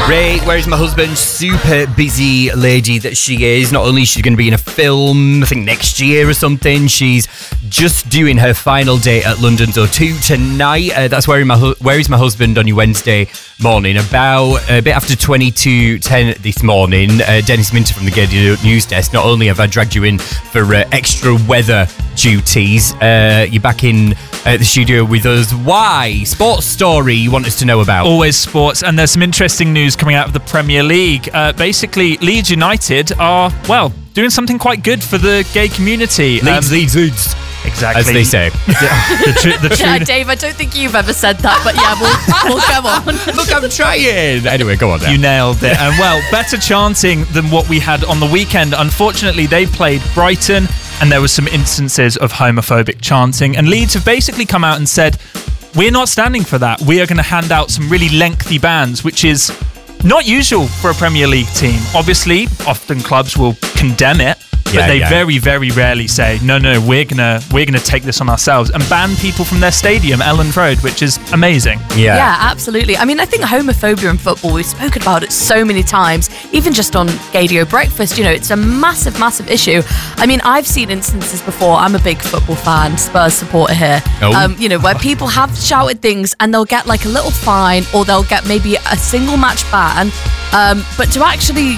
Ray, where's my husband? Super busy lady that she is. Not only is she going to be in a film, I think next year or something, she's just doing her final day at London's O2 tonight. That's Where Is My Husband on your Wednesday morning. About a bit after 22:10 this morning, Dennis Minter from the Gaydio News Desk. Not only have I dragged you in for extra weather duties, you're back in the studio with us. Why? Sports story you want us to know about? Always sports, and there's some interesting news coming out of the Premier League. Basically, Leeds United are, doing something quite good for the gay community. Leeds. Exactly. As they say. Yeah, Dave, I don't think you've ever said that, but yeah, we'll go on. Look, I'm trying. Anyway, go on then. You nailed it. And better chanting than what we had on the weekend. Unfortunately, they played Brighton, and there were some instances of homophobic chanting. And Leeds have basically come out and said, we're not standing for that. We are going to hand out some really lengthy bans, which is not usual for a Premier League team. Obviously, often clubs will condemn it, but they very, very rarely say, no, we're gonna take this on ourselves and ban people from their stadium, Elland Road, which is amazing. Yeah, absolutely. I mean, I think homophobia in football, we've spoken about it so many times, even just on Gaydio Breakfast, it's a massive, massive issue. I mean, I've seen instances before. I'm a big football fan, Spurs supporter here, where people have shouted things and they'll get like a little fine or they'll get maybe a single match ban, but to actually,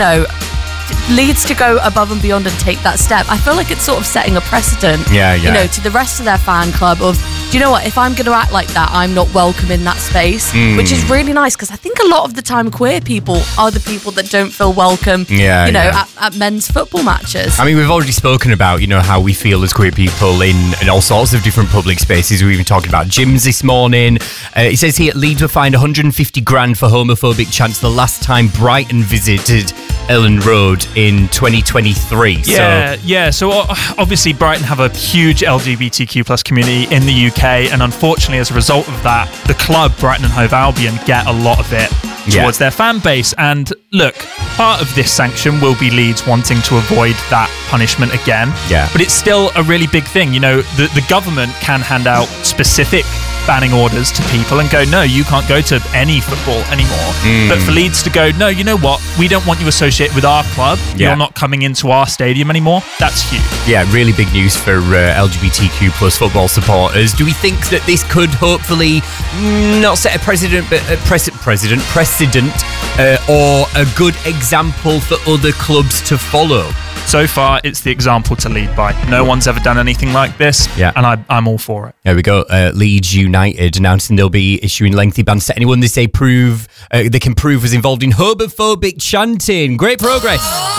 Leeds to go above and beyond and take that step, I feel like it's sort of setting a precedent, to the rest of their fan club of, do you know what, if I'm going to act like that, I'm not welcome in that space, which is really nice, because I think a lot of the time queer people are the people that don't feel welcome, at men's football matches. I mean, we've already spoken about, how we feel as queer people in all sorts of different public spaces. We were even talking about gyms this morning. It says here, Leeds were fined 150 grand for homophobic chants the last time Brighton visited Elland Road in 2023. So obviously Brighton have a huge LGBTQ plus community in the UK, and unfortunately as a result of that, the club Brighton and Hove Albion get a lot of it towards their fan base. And look, part of this sanction will be Leeds wanting to avoid that punishment again. But it's still a really big thing. The government can hand out specific banning orders to people and go, no, you can't go to any football anymore. But for Leeds to go, no, you know what, we don't want you associated with our club, you're not coming into our stadium anymore, that's huge. Yeah, really big news for LGBTQ plus football supporters. Do we think that this could hopefully not set a precedent, but a precedent or a good example for other clubs to follow? So far, it's the example to lead by. No one's ever done anything like this, and I'm all for it. There we go. Leeds United announcing they'll be issuing lengthy bans to anyone they say they can prove was involved in homophobic chanting. Great progress.